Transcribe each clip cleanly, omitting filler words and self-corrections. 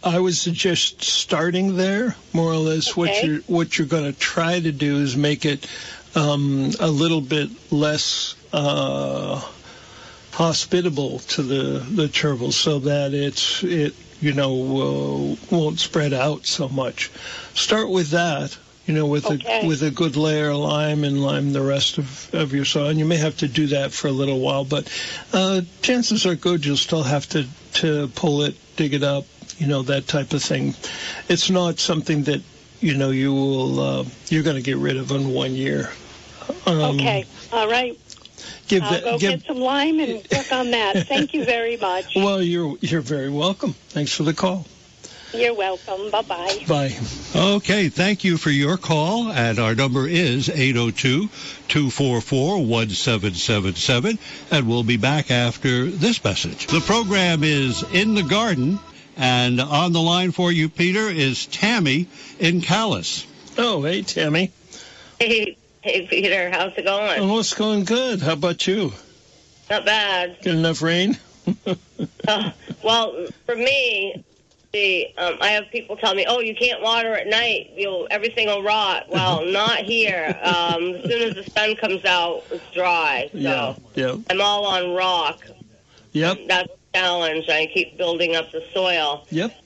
I would suggest starting there, more or less. Okay. What you're going to try to do is make it a little bit less hospitable to the chervil, so that it won't spread out so much. Start with that. With a good layer of lime, and lime the rest of your soil. And you may have to do that for a little while, but chances are good you'll still have to pull it, dig it up, that type of thing. It's not something that, you're going to get rid of in 1 year. Okay. All right. I'll get some lime and work on that. Thank you very much. Well, you're very welcome. Thanks for the call. You're welcome. Bye-bye. Bye. Okay, thank you for your call, and our number is 802-244-1777, and we'll be back after this message. The program is In the Garden, and on the line for you, Peter, is Tammy in Calais. Oh, hey, Tammy. Hey, Peter. How's it going? Oh, it's going good. How about you? Not bad. Get enough rain? Well, for me... I have people tell me, "Oh, you can't water at night; everything will rot." Well, not here. As soon as the sun comes out, it's dry. So yeah. I'm all on rock. Yep. That's a challenge. I keep building up the soil. Yep.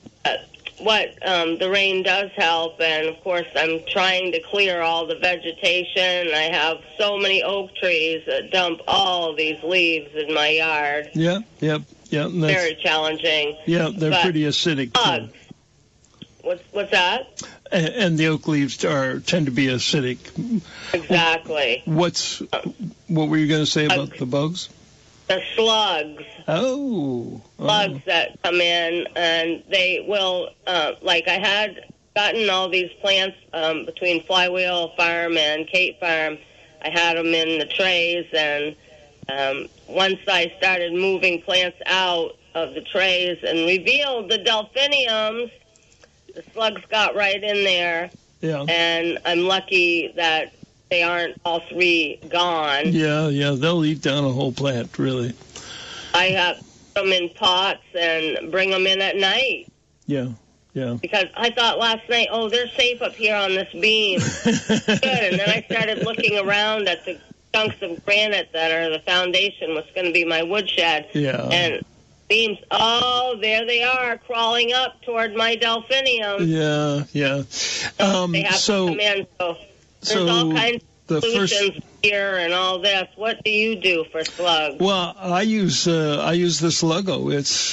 The rain does help, and of course, I'm trying to clear all the vegetation. I have so many oak trees that dump all these leaves in my yard. Yep. Yeah, very challenging. Yeah, they're pretty acidic too. What's that? And the oak leaves tend to be acidic. Exactly. What were you going to say about the bugs? The slugs. Oh. Slugs that come in, and they will, I had gotten all these plants between Flywheel Farm and Kate Farm. I had them in the trays, and once I started moving plants out of the trays and revealed the delphiniums, the slugs got right in there. Yeah. And I'm lucky that they aren't all three gone. Yeah, they'll eat down a whole plant, really. I have them in pots and bring them in at night. Yeah. Because I thought last night, they're safe up here on this beam. Good. And then I started looking around at the chunks of granite that are the foundation, what's going to be my woodshed. Yeah. And beams, there they are, crawling up toward my delphinium. Yeah. They have to come in. So there's all kinds of solutions here and all this. What do you do for slugs? Well, I use the Sluggo.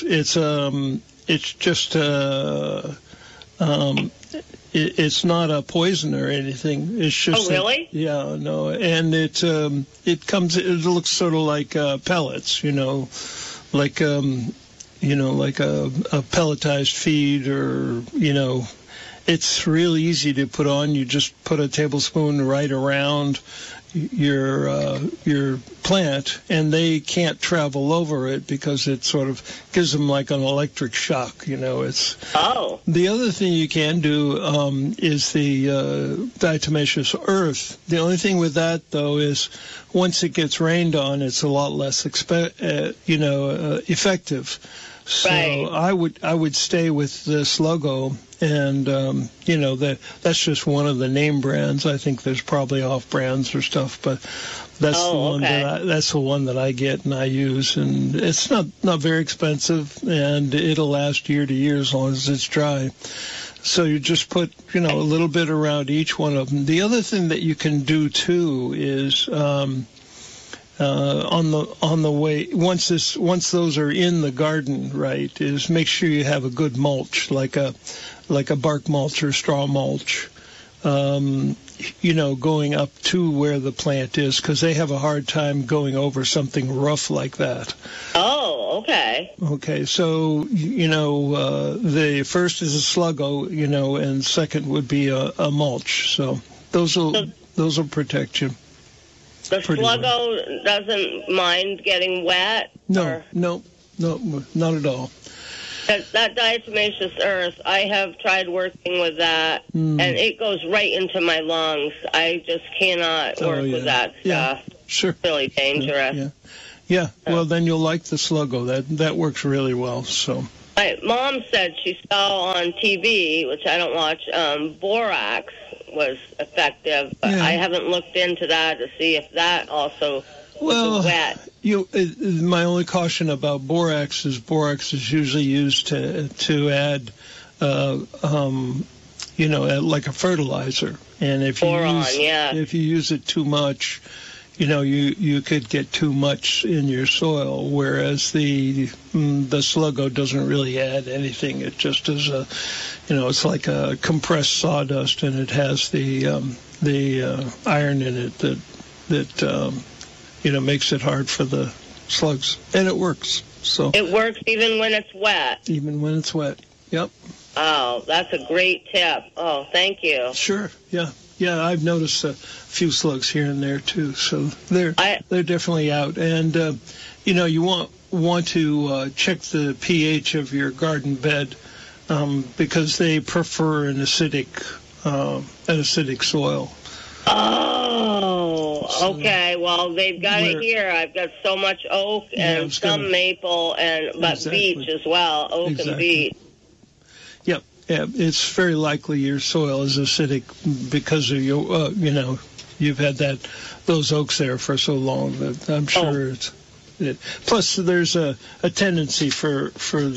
It's just it's not a poison or anything. It's just. Oh, really? Yeah, no, and it looks sort of like pellets, like a pelletized feed, or it's real easy to put on. You just put a tablespoon right around your plant, and they can't travel over it because it sort of gives them like an electric shock. It's. Oh. The other thing you can do is the diatomaceous earth. The only thing with that, though, is once it gets rained on, it's a lot less effective. So right. I would stay with the Sluggo, and that's just one of the name brands. I think there's probably off brands or stuff, but that's that's the one that I get and I use, and it's not very expensive, and it'll last year to year as long as it's dry. So you just put a little bit around each one of them. The other thing that you can do too is on the way, once those are in the garden, right, is make sure you have a good mulch, like a bark mulch or straw mulch, going up to where the plant is, because they have a hard time going over something rough like that. Oh, okay. Okay, so the first is a Sluggo, and second would be a mulch. So those will protect you. The Sluggo doesn't mind getting wet? No, not at all. That diatomaceous earth, I have tried working with that, and it goes right into my lungs. I just cannot work with that stuff. Yeah, sure. It's really dangerous. Yeah. Well, then you'll like the Sluggo. That works really well. So. My mom said she saw on TV, which I don't watch, borax was effective, but I haven't looked into that to see if that also was wet. My only caution about borax is usually used to add, like a fertilizer. And if you use it too much, you could get too much in your soil, whereas the Sluggo doesn't really add anything. It just is it's like a compressed sawdust, and it has the iron in it that makes it hard for the slugs, and it works. So it works even when it's wet. Even when it's wet. Yep. Oh, that's a great tip. Oh, thank you. Sure. Yeah. Yeah, I've noticed a few slugs here and there too, so they're definitely out. And you want to check the pH of your garden bed because they prefer an acidic soil. Oh, okay. Well, they've got it here. I've got so much oak and some maple, but beech as well. Oak and beech. Yep. Yeah, it's very likely your soil is acidic because of your, you've had those oaks there for so long that I'm sure it's. Plus, there's a tendency for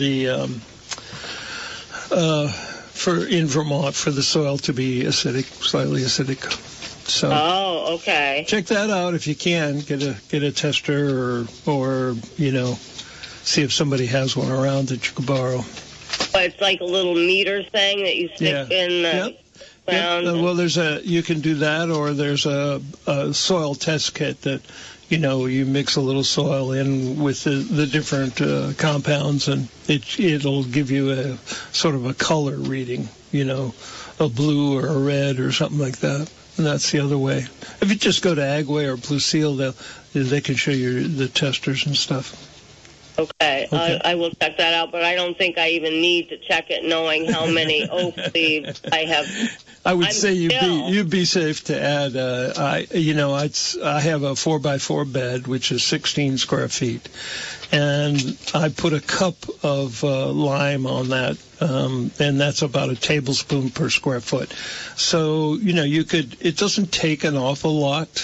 in Vermont for the soil to be acidic, slightly acidic. So. Oh, okay. Check that out if you can. Get a tester or see if somebody has one around that you could borrow. It's like a little meter thing that you stick in the ground. Yep. Well, you can do that, or there's a soil test kit that, you mix a little soil in with the different compounds, and it'll give you a sort of a color reading, a blue or a red or something like that. And that's the other way. If you just go to Agway or Blue Seal, they can show you the testers and stuff. Okay. I will check that out, but I don't think I even need to check it knowing how many oak leaves I have. I would say you'd be safe to add. I have a 4x4 bed, which is 16 square feet, and I put a cup of lime on that, and that's about a tablespoon per square foot. So it doesn't take an awful lot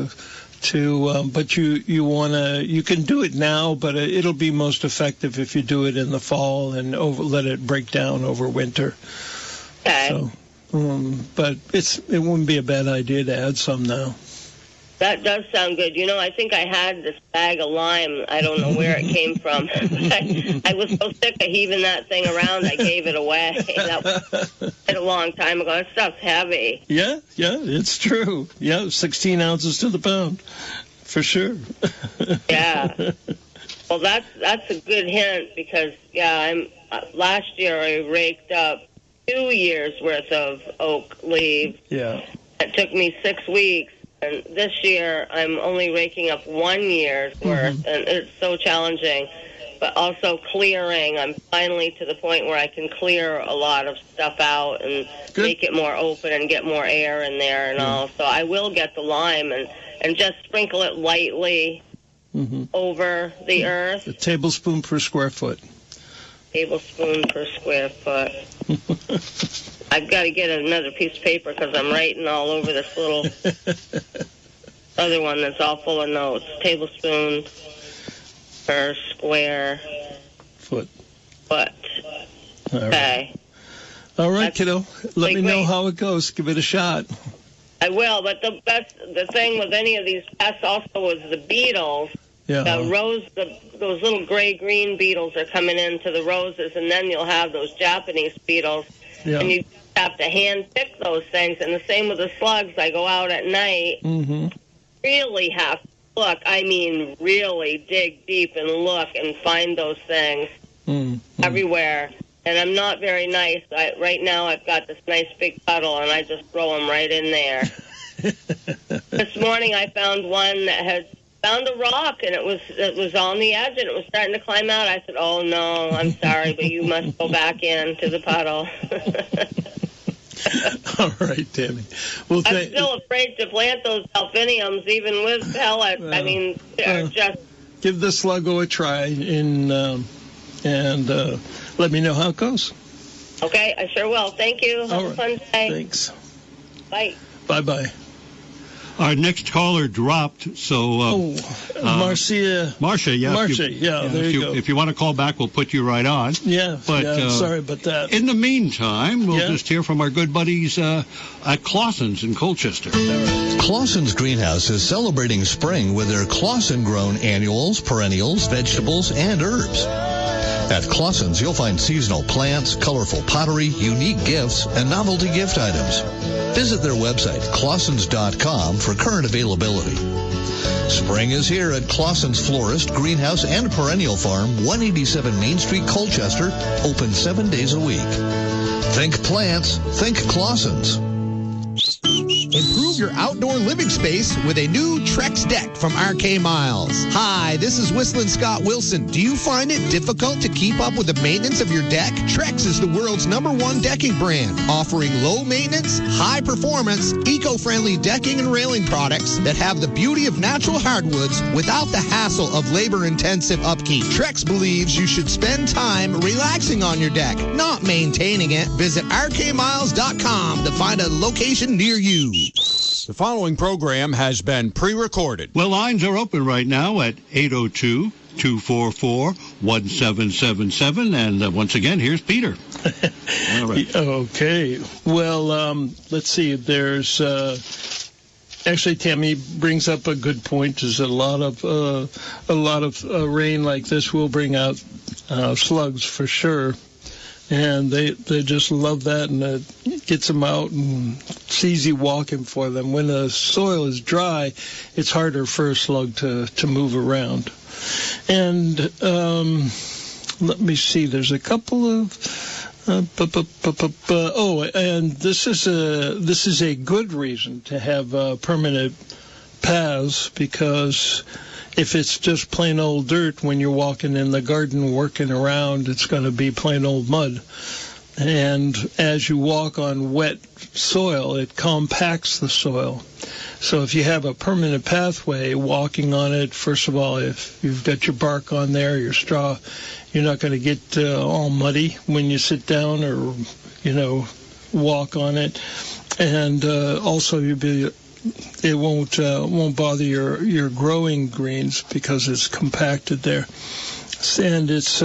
but you can do it now, but it'll be most effective if you do it in the fall and let it break down over winter. Okay. So, but it wouldn't be a bad idea to add some now. That does sound good. I think I had this bag of lime. I don't know where it came from. I was so sick of heaving that thing around, I gave it away. That was a long time ago. That stuff's heavy. Yeah, it's true. Yeah, 16 ounces to the pound, for sure. Yeah. Well, that's a good hint because, last year I raked up 2 years' worth of oak leaves. Yeah. It took me 6 weeks. And this year, I'm only raking up 1 year's worth, and it's so challenging. But also clearing. I'm finally to the point where I can clear a lot of stuff out and make it more open and get more air in there and all. So I will get the lime and just sprinkle it lightly over the earth. A tablespoon per square foot. Tablespoon per square foot. I've got to get another piece of paper because I'm writing all over this little other one that's all full of notes. Tablespoon per square foot. Okay. All right, kiddo. Let me know how it goes. Give it a shot. I will, but the thing with any of these pests also was the beetles. Yeah. Those little gray-green beetles are coming into the roses, and then you'll have those Japanese beetles. Yeah. And you have to hand pick those things. And the same with the slugs. I go out at night, really have to look. I mean, really dig deep and look and find those things everywhere. And I'm not very nice. Right now I've got this nice big puddle, and I just throw them right in there. This morning I found one that had found a rock, and it was on the edge, and it was starting to climb out. I said, "Oh no, I'm sorry, but you must go back into the puddle." All right, Tammy. Well, I'm still afraid to plant those delphiniums, even with pellets. I mean, they're just give the Sluggo a try, and let me know how it goes. Okay, I sure will. Thank you. Have a fun day. Thanks. Bye. Bye-bye. Our next caller dropped, so... Marcia, yeah, there you go. If you want to call back, we'll put you right on. Yeah, sorry about that. In the meantime, we'll just hear from our good buddies at Clausen's in Colchester. Right. Clausen's Greenhouse is celebrating spring with their Clausen-grown annuals, perennials, vegetables, and herbs. At Clausen's, you'll find seasonal plants, colorful pottery, unique gifts, and novelty gift items. Visit their website, clausens.com, for current availability. Spring is here at Clausen's Florist, Greenhouse, and Perennial Farm, 187 Main Street, Colchester, open 7 days a week. Think plants, think Clausen's. Improve your outdoor living space with a new Trex deck from RK Miles. Hi, this is Whistling Scott Wilson. Do you find it difficult to keep up with the maintenance of your deck? Trex is the world's #1 decking brand, offering low maintenance, high performance, eco-friendly decking and railing products that have the beauty of natural hardwoods without the hassle of labor-intensive upkeep. Trex believes you should spend time relaxing on your deck, not maintaining it. Visit rkmiles.com to find a location near you. The following program has been pre-recorded. Well, lines are open right now at 802-244-1777. And once again, here's Peter. All right. Okay. Well, let's see. There's actually, Tammy brings up a good point. Is a lot of rain like this will bring out slugs for sure. And they just love that, and it gets them out, and it's easy walking for them. When the soil is dry, it's harder for a slug to move around. And let me see, there's a couple of... and this is a good reason to have permanent paths, because... if it's just plain old dirt, when you're walking in the garden working around, it's going to be plain old mud. And as you walk on wet soil, it compacts the soil. So if you have a permanent pathway, walking on it, first of all, if you've got your bark on there, your straw, you're not going to get all muddy when you sit down or, walk on it. And also it won't bother your growing greens because it's compacted there, and it's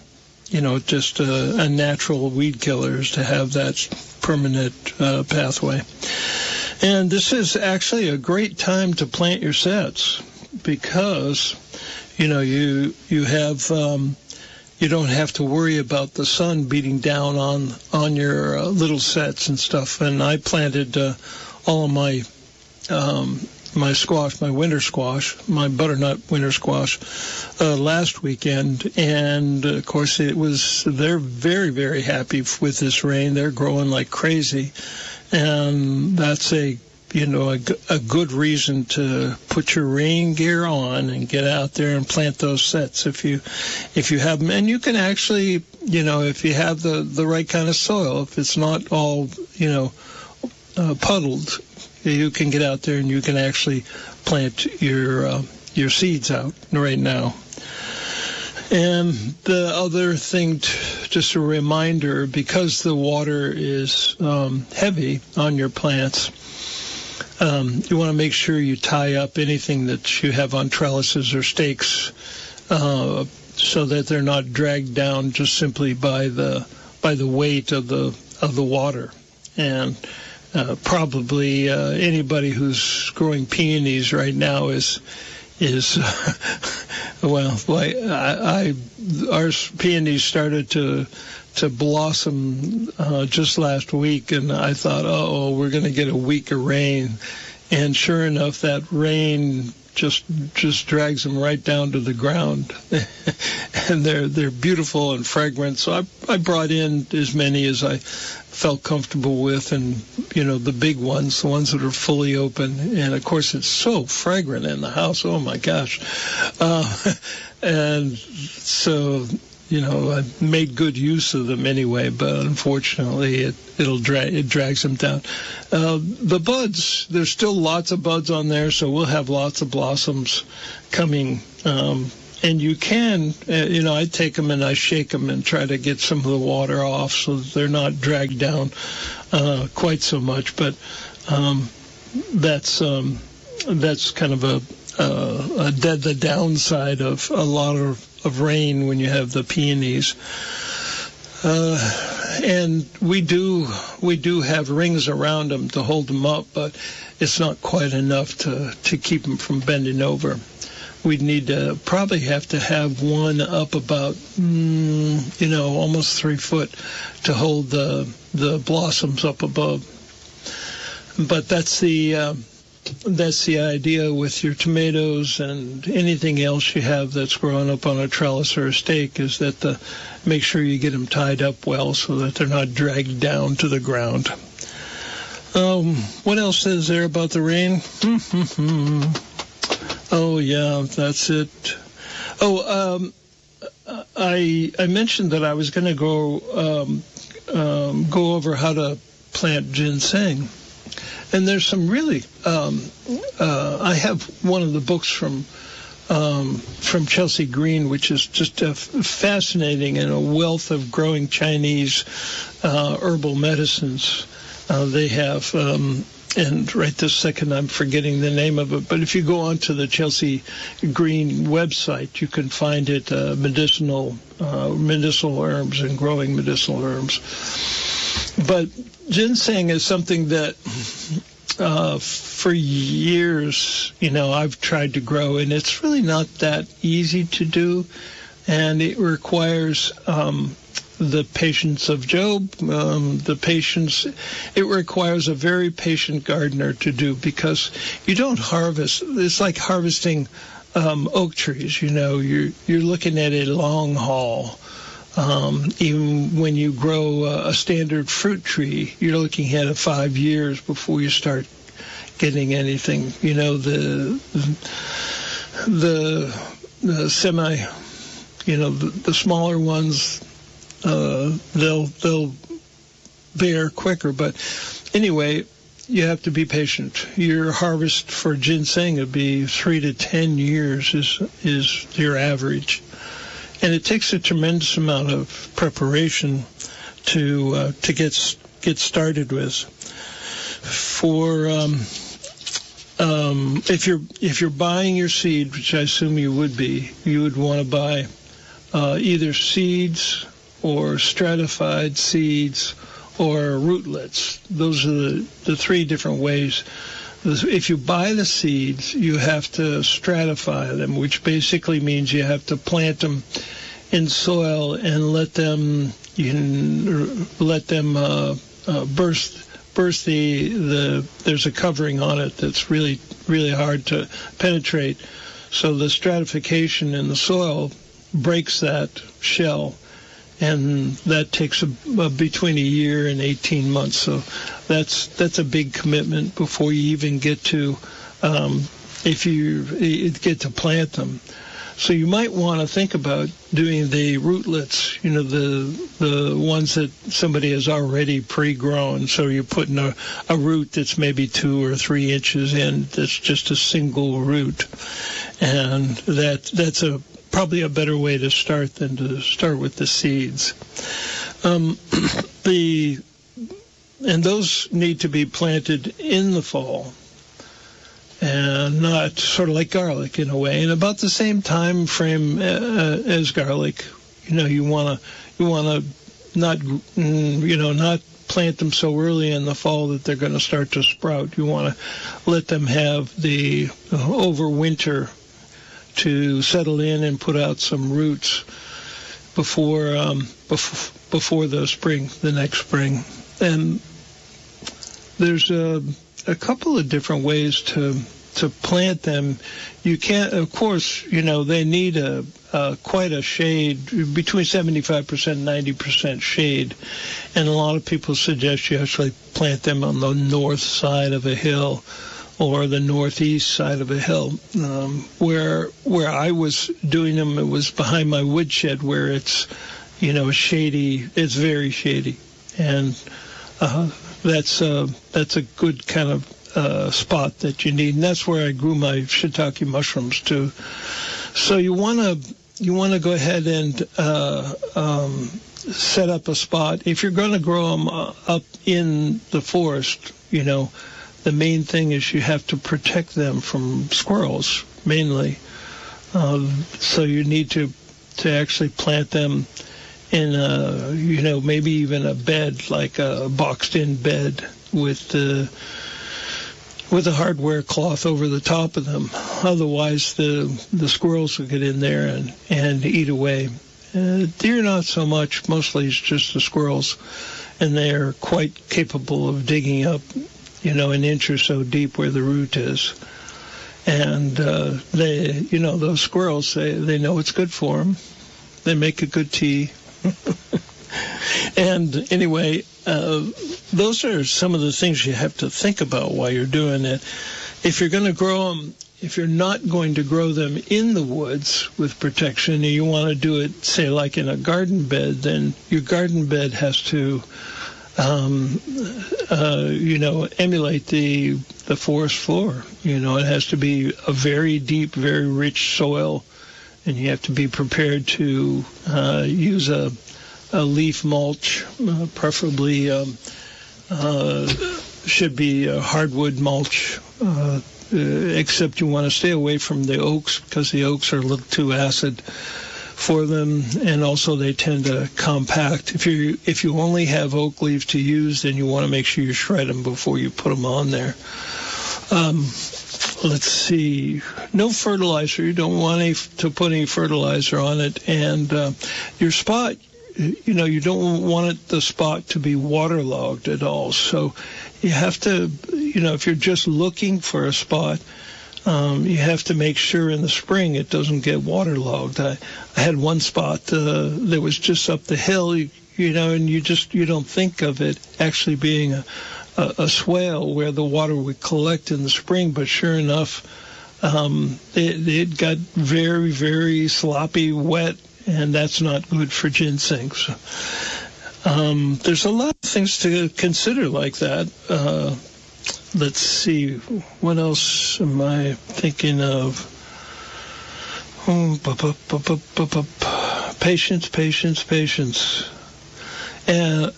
just a natural weed killer is to have that permanent pathway. And this is actually a great time to plant your sets, because you have you don't have to worry about the sun beating down on your little sets and stuff. And I planted all of my squash, my winter squash, my butternut winter squash, last weekend, and of course they're very, very happy with this rain. They're growing like crazy, and that's a good reason to put your rain gear on and get out there and plant those sets if you have them. And you can actually, if you have the right kind of soil, if it's not all puddled, you can get out there and you can actually plant your seeds out right now. And the other thing, just a reminder, because the water is heavy on your plants, you want to make sure you tie up anything that you have on trellises or stakes, so that they're not dragged down just simply by the weight of the water. And probably anybody who's growing peonies right now is well, like our peonies started to blossom just last week, and I thought, we're going to get a week of rain, and sure enough, that rain just drags them right down to the ground. And they're beautiful and fragrant. So I brought in as many as I felt comfortable with, and the big ones, the ones that are fully open. And of course, it's so fragrant in the house. Oh my gosh! And so I made good use of them anyway. But unfortunately, it drags them down. The buds, there's still lots of buds on there, so we'll have lots of blossoms coming you can, I take them and I shake them and try to get some of the water off so that they're not dragged down quite so much. But that's kind of the downside of a lot of rain when you have the peonies. And we do have rings around them to hold them up, but it's not quite enough to keep them from bending over. We'd need to probably have to have one up about, almost 3 foot to hold the blossoms up above. But that's the idea with your tomatoes and anything else you have that's growing up on a trellis or a stake, is that make sure you get them tied up well so that they're not dragged down to the ground. What else is there about the rain? Oh, yeah, that's it. I mentioned that I was going to go over how to plant ginseng. And there's some really, I have one of the books from Chelsea Green, which is just fascinating, and a wealth of growing Chinese herbal medicines they have. And right this second, I'm forgetting the name of it. But if you go onto the Chelsea Green website, you can find it medicinal herbs and growing medicinal herbs. But ginseng is something that for years, I've tried to grow, and it's really not that easy to do, and it requires the patience of Job, it requires a very patient gardener to do, because you don't harvest. It's like harvesting oak trees. You're looking at a long haul. Even when you grow a standard fruit tree, you're looking at 5 years before you start getting anything. The semi, the smaller ones, they'll bear quicker. But anyway, you have to be patient. Your harvest for ginseng would be 3 to 10 years is your average. And it takes a tremendous amount of preparation to get started with. For if you're buying your seed, which I assume you would be, you would want to buy either seeds or stratified seeds or rootlets. Those are the 3 different ways. If you buy the seeds, you have to stratify them, which basically means you have to plant them in soil and let them burst the. There's a covering on it that's really, really hard to penetrate. So the stratification in the soil breaks that shell, and that takes between a year and 18 months. So that's a big commitment before you even get to if you get to plant them. So you might want to think about doing the rootlets, the ones that somebody has already pre-grown. So you're putting a root that's maybe 2 or 3 inches in, that's just a single root, and that's probably a better way to start than to start with the seeds. And those need to be planted in the fall, and not sort of like garlic in a way, and about the same time frame as garlic. You want to not plant them so early in the fall that they're going to start to sprout. You want to let them have the over winter to settle in and put out some roots before the spring, the next spring. And there's a couple of different ways to plant them. You can't, of course, they need quite a shade, between 75% and 90% shade. And a lot of people suggest you actually plant them on the north side of a hill or the northeast side of a hill. Where I was doing them, it was behind my woodshed, where it's, shady. It's very shady. And that's a good kind of spot that you need, and that's where I grew my shiitake mushrooms too. So you want to go ahead and set up a spot. If you're going to grow them up in the forest, the main thing is you have to protect them from squirrels, mainly. So you need to actually plant them in maybe even a bed, like a boxed-in bed with a hardware cloth over the top of them. Otherwise, the squirrels will get in there and eat away. Deer, not so much. Mostly it's just the squirrels, and they are quite capable of digging up, an inch or so deep where the root is. And those squirrels, they know it's good for them. They make a good tea. And anyway, those are some of the things you have to think about while you're doing it. If you're going to grow them, if you're not going to grow them in the woods with protection, and you want to do it, say, like in a garden bed, then your garden bed has to, emulate the forest floor. It has to be a very deep, very rich soil, and you have to be prepared to use a leaf mulch, preferably should be a hardwood mulch, except you want to stay away from the oaks because the oaks are a little too acid for them, and also they tend to compact. If you only have oak leaves to use, then you want to make sure you shred them before you put them on there. Let's see. No fertilizer. You don't want to put any fertilizer on it, and your spot. You don't want the spot to be waterlogged at all. So you have to, if you're just looking for a spot, you have to make sure in the spring it doesn't get waterlogged. I had one spot that was just up the hill, and you don't think of it actually being a swale where the water would collect in the spring, but sure enough, it got very, very sloppy, wet, and that's not good for ginseng. So, there's a lot of things to consider like that. Let's see, what else am I thinking of? Patience. And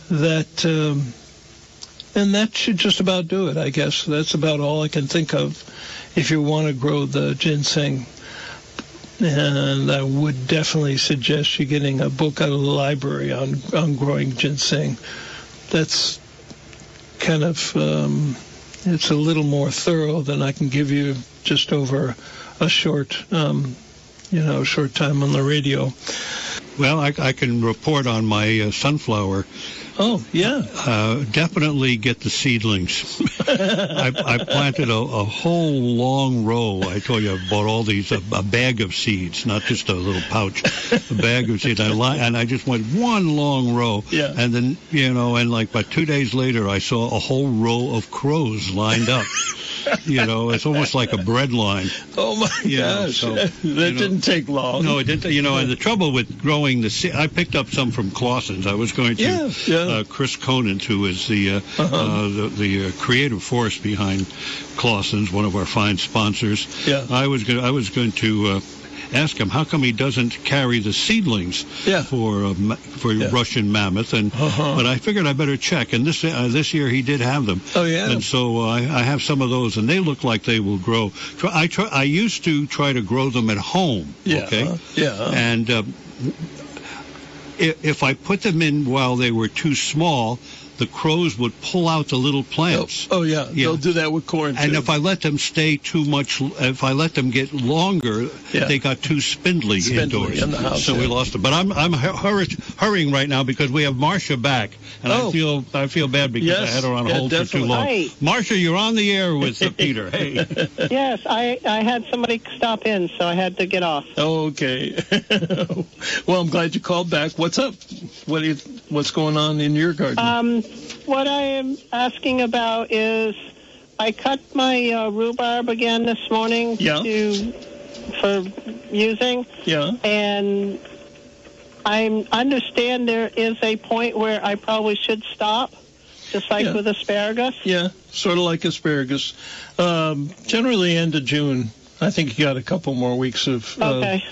that should just about do it, I guess. That's about all I can think of if you want to grow the ginseng. And I would definitely suggest you getting a book out of the library on growing ginseng. That's kind of, it's a little more thorough than I can give you just over a short time on the radio. Well, I can report on my sunflower. Oh, yeah. Definitely get the seedlings. I planted a whole long row. I told you I bought all these, a bag of seeds, not just a little pouch, a bag of seeds. And I just went one long row. Yeah. And then, and like about 2 days later, I saw a whole row of crows lined up. It's almost like a bread line. Oh, my gosh. So, that didn't take long. No, it didn't. And the trouble with growing the seed, I picked up some from Clausen's. I was going to Chris Conant, who is the creative force behind Clausen's, one of our fine sponsors. Yeah. I was going to ask him how come he doesn't carry the seedlings for Russian mammoth, but I figured I better check. And this year he did have them. Oh yeah. And so I have some of those, and they look like they will grow. I used to try to grow them at home. Yeah. Okay. Yeah. And if I put them in while they were too small, the crows would pull out the little plants. Oh yeah. They'll do that with corn too. And if I let them stay too much, if I let them get longer, they got too spindly indoors. In the house, so we lost them. But I'm hurrying right now because we have Marcia back, and I feel bad because I had her on hold for too long. Hi. Marcia, you're on the air with Peter. Hey. Yes, I had somebody stop in, so I had to get off. Okay. Well, I'm glad you called back. What's up? What's going on in your garden? What I am asking about is I cut my rhubarb again this morning for using. Yeah. And I understand there is a point where I probably should stop, just like with asparagus. Yeah, sort of like asparagus. Generally end of June. I think you got a couple more weeks of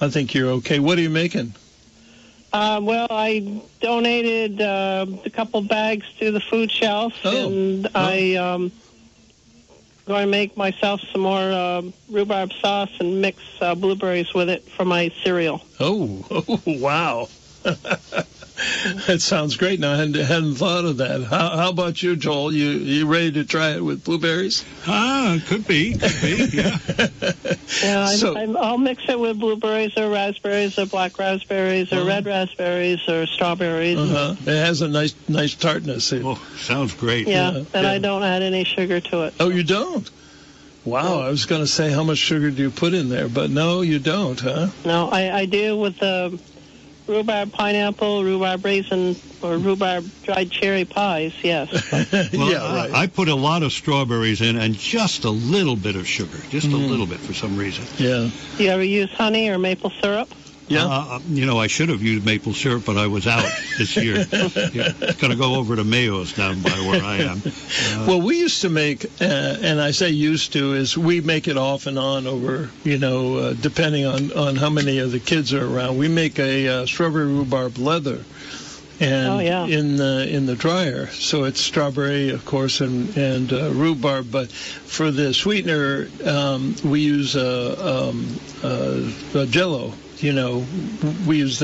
I think you're okay. What are you making? Well, I donated a couple bags to the food shelf, and I'm going to make myself some more rhubarb sauce and mix blueberries with it for my cereal. Oh wow. That sounds great. Now, I hadn't thought of that. How about you, Joel? You ready to try it with blueberries? Could be, yeah. Yeah, I'll mix it with blueberries or raspberries or black raspberries or red raspberries or strawberries. It has a nice tartness. Oh, sounds great. Yeah, I don't add any sugar to it. Oh, you don't? Wow, I was going to say, how much sugar do you put in there? But no, you don't, huh? No, I do with the rhubarb pineapple, rhubarb raisin, or rhubarb dried cherry pies, yes. Right. I put a lot of strawberries in and just a little bit of sugar, just a little bit for some reason. Yeah. Do you ever use honey or maple syrup? Yeah. I should have used maple syrup, but I was out this year. Going to go over to Mayo's down by where I am. Well, we used to make, and I say used to, is we make it off and on over, depending on how many of the kids are around. We make a strawberry rhubarb leather. And in the dryer, so it's strawberry, of course, and rhubarb. But for the sweetener, we use a Jell-O. We use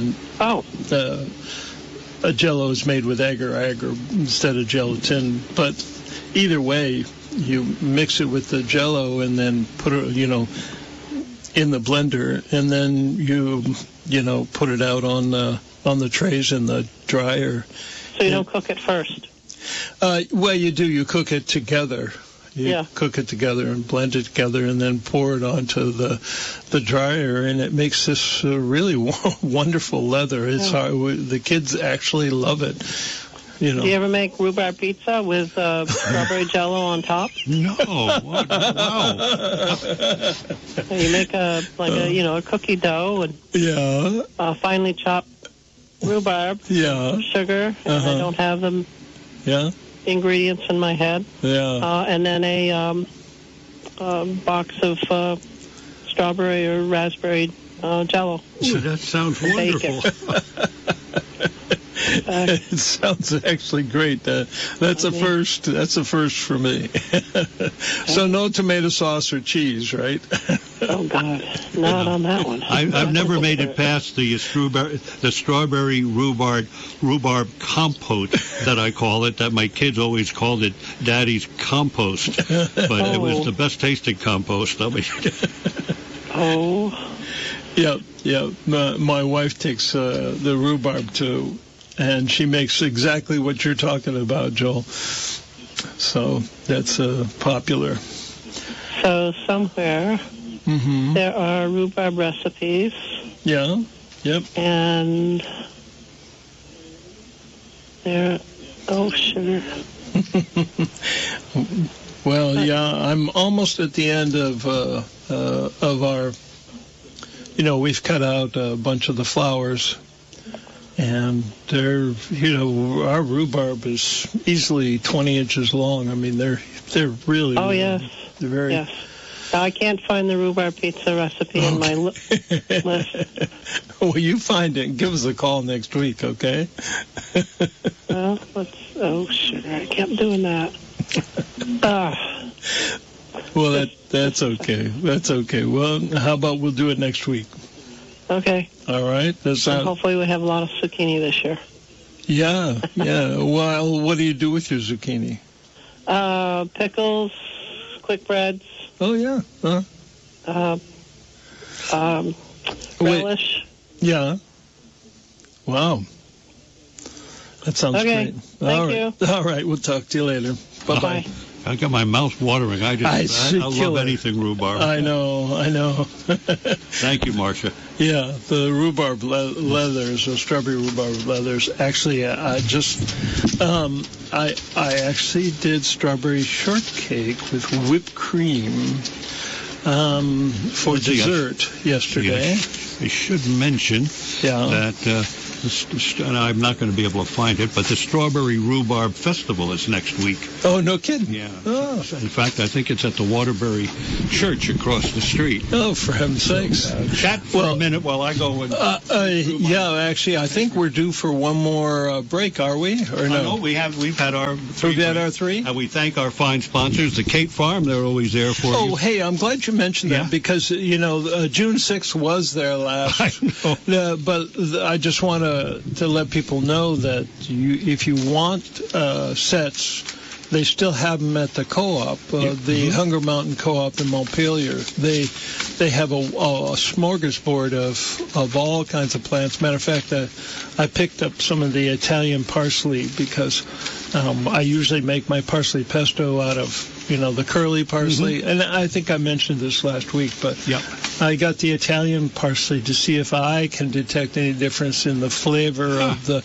a Jell-O is made with agar instead of gelatin. But either way, you mix it with the Jell-O and then put it, in the blender, and then you put it out on the trays in the dryer. So you don't cook it first? Well, you do. You cook it together. You cook it together and blend it together and then pour it onto the dryer, and it makes this really wonderful leather. It's hard. The kids actually love it. Do you ever make rhubarb pizza with strawberry Jell-O on top? No. Wow. You make a cookie dough and finely chopped rhubarb, sugar, and I don't have them. Yeah. Ingredients in my head. Yeah. And then a box of strawberry or raspberry Jell-O. So that sounds wonderful. It sounds actually great. That's a first. That's a first for me. So no tomato sauce or cheese, right? Oh God, not on that one. I've never made it past the strawberry rhubarb compote that I call it. That my kids always called it Daddy's compost, but it was the best tasting compost. Yeah. My wife takes the rhubarb too. And she makes exactly what you're talking about, Joel. So that's popular. So somewhere there are rhubarb recipes. Yeah. Yep. And there, sugar. Well, I'm almost at the end of our. We've cut out a bunch of the flowers. And they're, our rhubarb is easily 20 inches long. I mean, they're really. Oh, yes. They're very. Yes. Now, I can't find the rhubarb pizza recipe in my list. Well, you find it and give us a call next week, okay? Well, sugar. I kept doing that. Well, that's okay. That's okay. Well, how about we'll do it next week? Okay. All right. Hopefully we have a lot of zucchini this year. Yeah. Well, what do you do with your zucchini? Pickles, quick breads. Oh, yeah. Relish. Yeah. Wow. That sounds great. Thank you. All right. We'll talk to you later. Bye-bye. I got my mouth watering. I love anything rhubarb. I know. Thank you, Marcia. Yeah, the rhubarb leathers, the strawberry rhubarb leathers. Actually, I actually did strawberry shortcake with whipped cream for dessert yesterday. I should mention that and I'm not going to be able to find it, but the Strawberry Rhubarb Festival is next week. Oh, no kidding. Yeah. Oh. In fact, I think it's at the Waterbury Church across the street. Oh, for heaven's sakes. Chat for a minute while I go and... yeah, actually, I think we're due for one more break, are we? Or no? No, we've had our three. We've had our three? And we thank our fine sponsors, the Cape Farm. They're always there for you. Oh, hey, I'm glad you mentioned that because, June 6th was their last. I know. But I just want to let people know that if you want sets, they still have them at the co-op, the Hunger Mountain Co-op in Montpelier. They have a smorgasbord of all kinds of plants. Matter of fact, I picked up some of the Italian parsley because I usually make my parsley pesto out of the curly parsley. And I think I mentioned this last week, but I got the Italian parsley to see if I can detect any difference in the flavor of the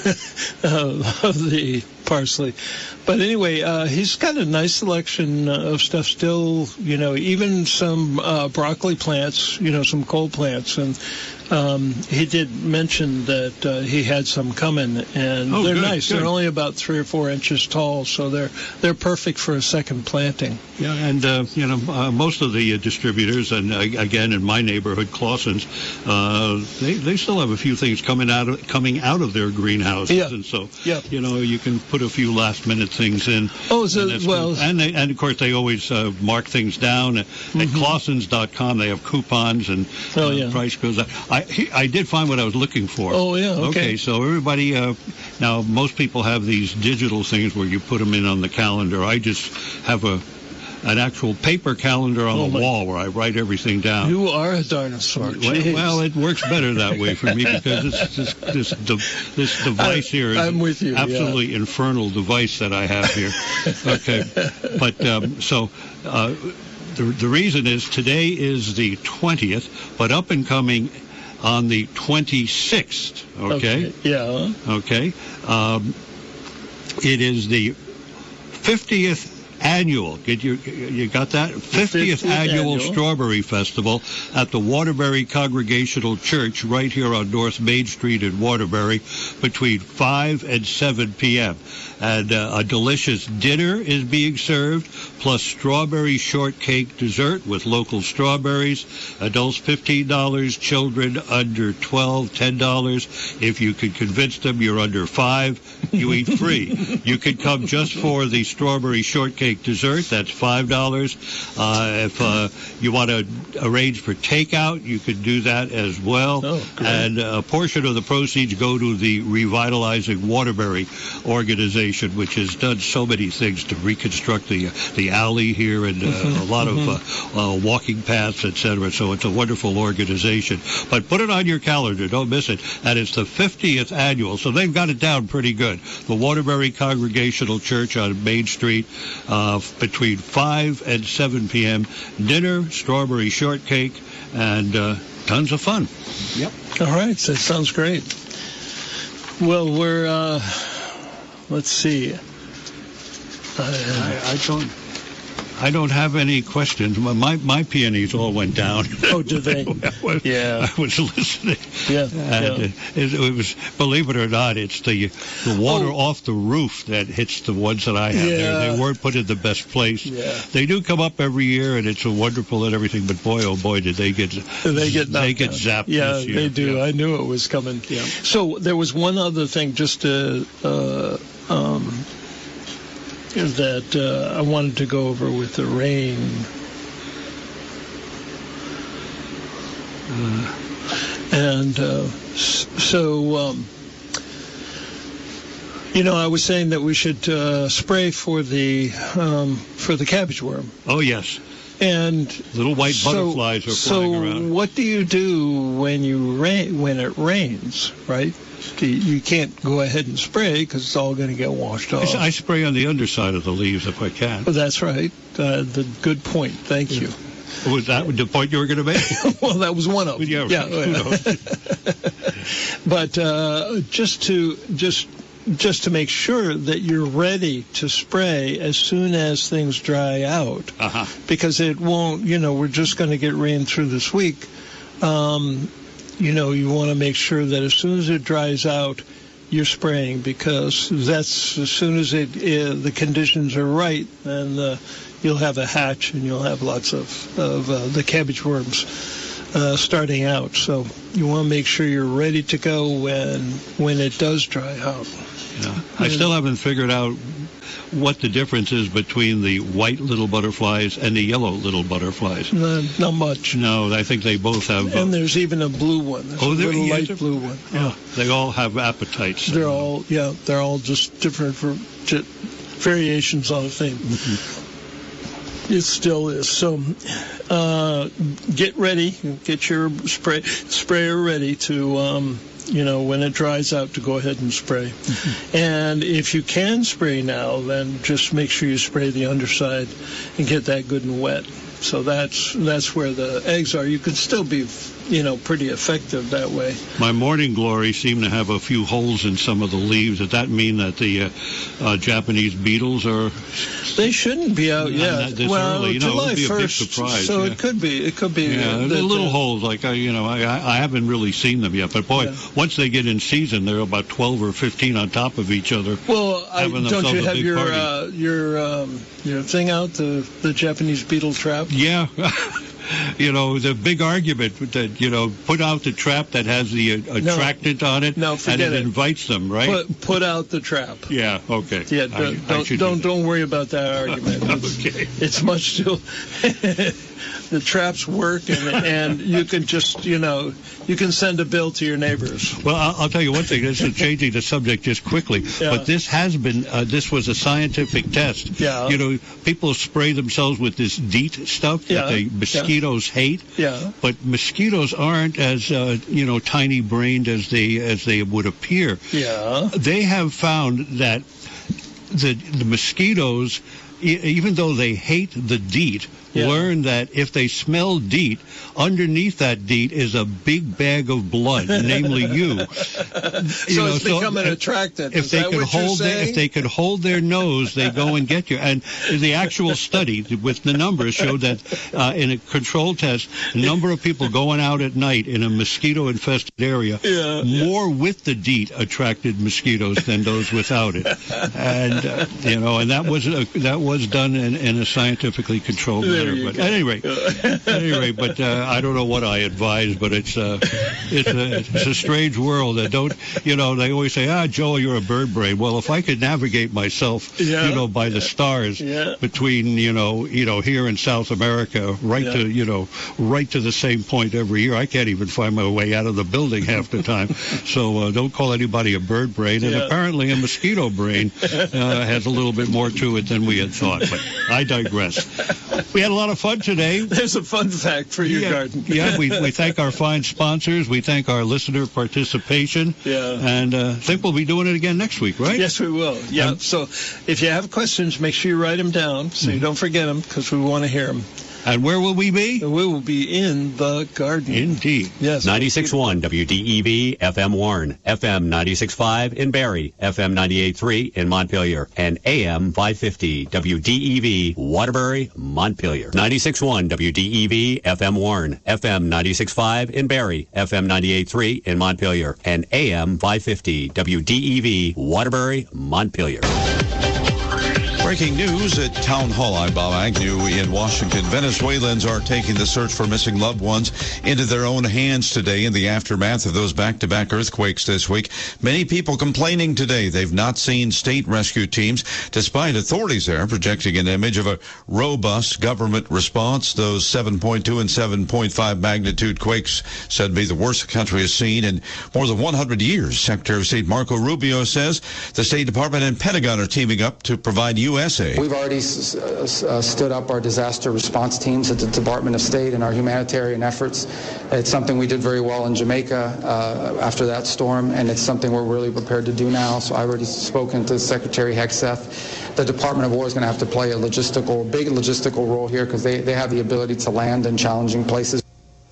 of the parsley. But anyway, he's got a nice selection of stuff still, even some broccoli plants, some cold plants. And he did mention that he had some coming, and they're nice. Good. They're only about 3 or 4 inches tall, so they're perfect for a second planting. Yeah, and most of the distributors, and again in my neighborhood, Clausen's, they still have a few things coming out of their greenhouses, and so you can put a few last minute things in. Oh, so well, and of course they always mark things down at Clausens.com. They have coupons and price goes up. I did find what I was looking for. Oh, yeah, okay. So everybody, now most people have these digital things where you put them in on the calendar. I just have an actual paper calendar on the wall where I write everything down. You are a dinosaur. Well, it works better that way for me because this device here is I'm with you, absolutely infernal device that I have here. Okay, but the reason is today is the 20th, but up and coming on the 26th. Okay. Yeah. Okay. It is the 50th annual, you got that? 50th annual Strawberry Festival at the Waterbury Congregational Church right here on North Main Street in Waterbury between 5 and 7 p.m. And a delicious dinner is being served, plus strawberry shortcake dessert with local strawberries. Adults $15, children under 12, $10. If you can convince them you're under 5, you eat free. You can come just for the strawberry shortcake dessert. That's $5. If you want to arrange for takeout, you can do that as well. Oh, great. And a portion of the proceeds go to the Revitalizing Waterbury organization, which has done so many things to reconstruct the alley here and a lot of walking paths, etc. So it's a wonderful organization. But put it on your calendar. Don't miss it. And it's the 50th annual. So they've got it down pretty good. The Waterbury Congregational Church on Main Street between 5 and 7 p.m. Dinner, strawberry shortcake, and tons of fun. Yep. All right. That sounds great. Well, we're... let's see. I don't have any questions. My peonies all went down. Oh, did they? I was listening. Yeah. And it was, believe it or not, it's the water off the roof that hits the ones that I have there. They weren't put in the best place. Yeah. They do come up every year, and it's wonderful and everything. But boy, oh boy, did they get zapped this year. They do. Yeah. I knew it was coming. Yeah. So there was one other thing, just to. That I wanted to go over with the rain. I was saying that we should spray for the cabbage worm. Oh, yes. And little white butterflies are flying around. So what do you do when it rains, right? You can't go ahead and spray because it's all going to get washed off. I spray on the underside of the leaves if I can. Well, that's right. The good point. Thank you. Was that the point you were going to make? Well, that was one of them. Yeah. But just to make sure that you're ready to spray as soon as things dry out, because it won't. We're just going to get rain through this week. you want to make sure that as soon as it dries out, you're spraying, because that's as soon as the conditions are right, then you'll have a hatch and you'll have lots of the cabbage worms starting out. So you want to make sure you're ready to go when it does dry out. Yeah. I still haven't figured out what the difference is between the white little butterflies and the yellow little butterflies. Not much. No, I think they both have. And there's even a blue one. There's a little light blue one. Yeah. They all have appetites. They're all just different variations on a theme. Mm-hmm. It still is. So get ready. Get your sprayer ready to. When it dries out, to go ahead and spray. Mm-hmm. And if you can spray now, then just make sure you spray the underside and get that good and wet. So that's where the eggs are. You can still be, pretty effective that way. My morning glory seem to have a few holes in some of the leaves. Does that mean that the Japanese beetles are? They shouldn't be out yet. Early. July 1st. So it could be. Yeah, little holes. Like I haven't really seen them yet. But boy, once they get in season, they're about 12 or 15 on top of each other. Well, don't you have your thing out, the Japanese beetle trap? Yeah. The big argument that, put out the trap that has the attractant on it, and it invites them, right? Put out the trap. Yeah, okay. Yeah, don't worry about that argument. Okay. It's much too... The traps work, and you can just, you can send a bill to your neighbors. Well, I'll tell you one thing. This is changing the subject just quickly, but this has been, this was a scientific test. Yeah. People spray themselves with this DEET stuff that the mosquitoes hate. Yeah. But mosquitoes aren't as, tiny-brained as they would appear. Yeah. They have found that the mosquitoes, even though they hate the DEET, learn that if they smell DEET, underneath that DEET is a big bag of blood, namely you. It's becoming attractive. If they could hold their nose, they go and get you. And the actual study with the numbers showed that in a control test, the number of people going out at night in a mosquito-infested area, more with the DEET attracted mosquitoes than those without it. And and that was done in a scientifically controlled manner. But at any rate, I don't know what I advise, but it's a strange world. That they always say, Joe, you're a bird brain. Well, if I could navigate myself, by the stars between, here in South America, right to the same point every year, I can't even find my way out of the building half the time. So don't call anybody a bird brain. And apparently a mosquito brain has a little bit more to it than we had thought. But I digress. We had a lot of fun today. There's a fun fact for your garden. We thank our fine sponsors. We thank our listener participation. Yeah. And I think we'll be doing it again next week, right? Yes, we will. Yeah. So if you have questions, make sure you write them down so you don't forget them, because we want to hear them. And where will we be? We will be in the garden. Indeed. Yes. 96.1 WDEV FM Warren, FM 96.5 in Barrie, FM 98.3 in Montpelier, and AM 550 WDEV Waterbury, Montpelier. 96.1 WDEV FM Warren, FM 96.5 in Barrie, FM 98.3 in Montpelier, and AM 550 WDEV Waterbury, Montpelier. Breaking news at Town Hall. I'm Bob Agnew in Washington. Venezuelans are taking the search for missing loved ones into their own hands today in the aftermath of those back-to-back earthquakes this week. Many people complaining today they've not seen state rescue teams, despite authorities there projecting an image of a robust government response. Those 7.2 and 7.5 magnitude quakes said to be the worst the country has seen in more than 100 years. Secretary of State Marco Rubio says the State Department and Pentagon are teaming up to provide USA. We've already stood up our disaster response teams at the Department of State and our humanitarian efforts. It's something we did very well in Jamaica after that storm, and it's something we're really prepared to do now. So I've already spoken to Secretary Hegseth. The Department of War is going to have to play a big logistical role here, because they have the ability to land in challenging places.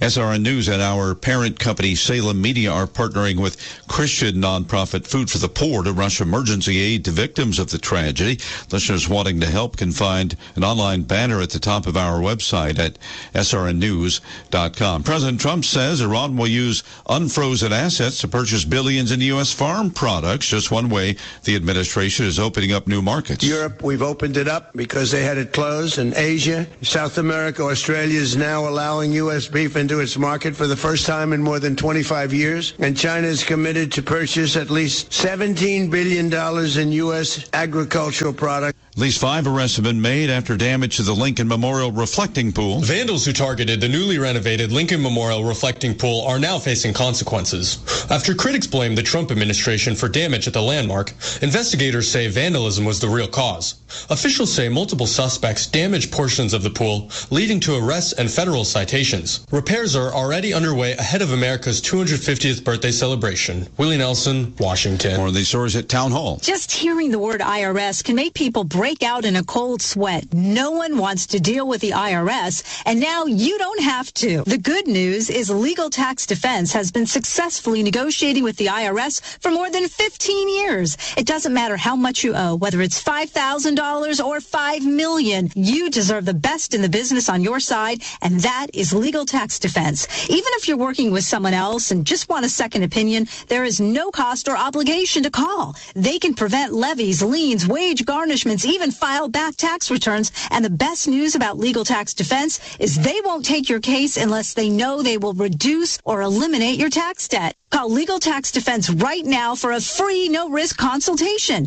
SRN News and our parent company Salem Media are partnering with Christian nonprofit Food for the Poor to rush emergency aid to victims of the tragedy. Listeners wanting to help can find an online banner at the top of our website at srnnews.com. President Trump says Iran will use unfrozen assets to purchase billions in U.S. farm products. Just one way the administration is opening up new markets. Europe, we've opened it up because they had it closed. And Asia, South America, Australia is now allowing U.S. beef into its market for the first time in more than 25 years. And China is committed to purchase at least $17 billion in U.S. agricultural products. At least 5 arrests have been made after damage to the Lincoln Memorial reflecting pool. Vandals who targeted the newly renovated Lincoln Memorial reflecting pool are now facing consequences. After critics blamed the Trump administration for damage at the landmark, investigators say vandalism was the real cause. Officials say multiple suspects damaged portions of the pool, leading to arrests and federal citations. Repairs are already underway ahead of America's 250th birthday celebration. Willie Nelson, Washington. More of these stories at Town Hall. Just hearing the word IRS can make people break out in a cold sweat. No one wants to deal with the IRS, and now you don't have to. The good news is Legal Tax Defense has been successfully negotiating with the IRS for more than 15 years. It doesn't matter how much you owe, whether it's $5,000 or $5 million. You deserve the best in the business on your side, and that is Legal Tax Defense. Even if you're working with someone else and just want a second opinion, there is no cost or obligation to call. They can prevent levies, liens, wage garnishments, even file back tax returns. And the best news about Legal Tax Defense is they won't take your case unless they know they will reduce or eliminate your tax debt. Call Legal Tax Defense right now for a free, no-risk consultation.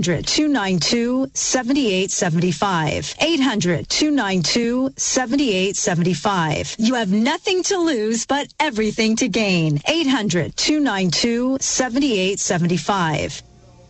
800-292-7875. 800-292-7875. You have nothing to lose but everything to gain. 800-292-7875.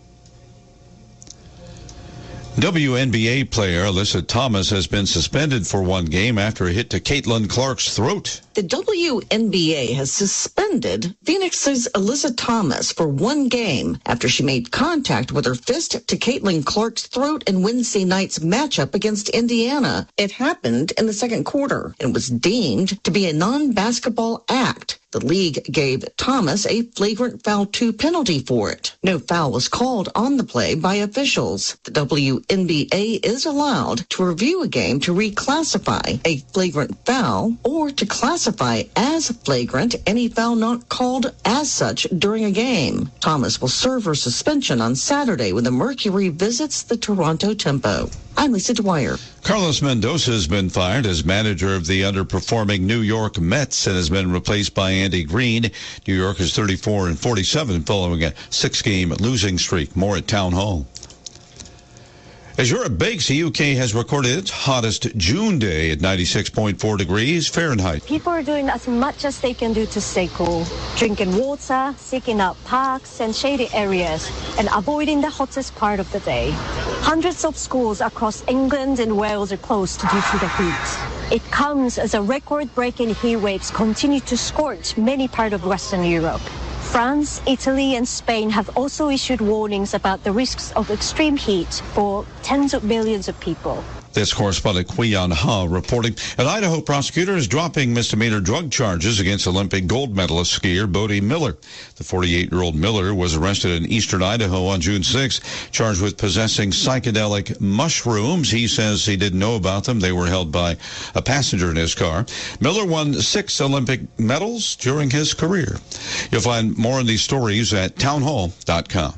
WNBA player Alyssa Thomas has been suspended for one game after a hit to Caitlin Clark's throat. The WNBA has suspended Phoenix's Alyssa Thomas for one game after she made contact with her fist to Caitlin Clark's throat in Wednesday night's matchup against Indiana. It happened in the second quarter and was deemed to be a non-basketball act. The league gave Thomas a flagrant foul 2 penalty for it. No foul was called on the play by officials. The WNBA is allowed to review a game to reclassify a flagrant foul or to classify as flagrant any foul not called as such during a game. Thomas will serve her suspension on Saturday when the Mercury visits the Toronto Tempo. I'm Lisa Dwyer. Carlos Mendoza has been fired as manager of the underperforming New York Mets and has been replaced by Andy Green. New York is 34-47 following a 6-game losing streak. More at Town Hall. As Europe bakes, the UK has recorded its hottest June day at 96.4 degrees Fahrenheit. People are doing as much as they can do to stay cool, drinking water, seeking out parks and shady areas, and avoiding the hottest part of the day. Hundreds of schools across England and Wales are closed due to the heat. It comes as a record-breaking heat waves continue to scorch many parts of Western Europe. France, Italy, and Spain have also issued warnings about the risks of extreme heat for tens of millions of people. This correspondent Quian Ha reporting. An Idaho prosecutor is dropping misdemeanor drug charges against Olympic gold medalist skier Bode Miller. The 48-year-old Miller was arrested in eastern Idaho on June 6, charged with possessing psychedelic mushrooms. He says he didn't know about them. They were held by a passenger in his car. Miller won 6 Olympic medals during his career. You'll find more on these stories at townhall.com.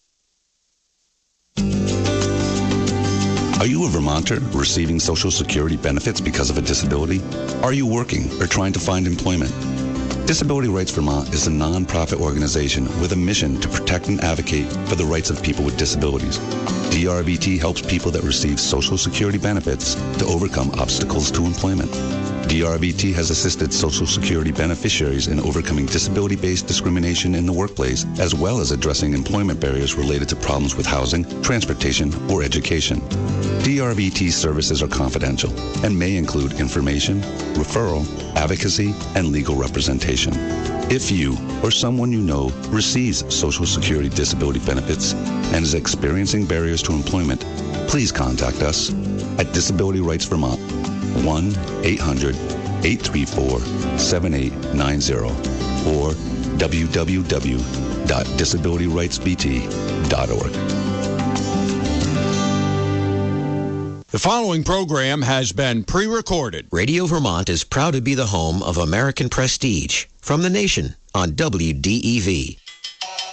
Are you a Vermonter receiving Social Security benefits because of a disability? Are you working or trying to find employment? Disability Rights Vermont is a non-profit organization with a mission to protect and advocate for the rights of people with disabilities. DRVT helps people that receive Social Security benefits to overcome obstacles to employment. DRVT has assisted Social Security beneficiaries in overcoming disability-based discrimination in the workplace, as well as addressing employment barriers related to problems with housing, transportation, or education. DRVT services are confidential and may include information, referral, advocacy, and legal representation. If you or someone you know receives Social Security disability benefits and is experiencing barriers to employment, please contact us at Disability Rights Vermont, 1-800 834-7890 or www.disabilityrightsbt.org. The following program has been pre-recorded. Radio Vermont is proud to be the home of American Prestige from the nation on WDEV.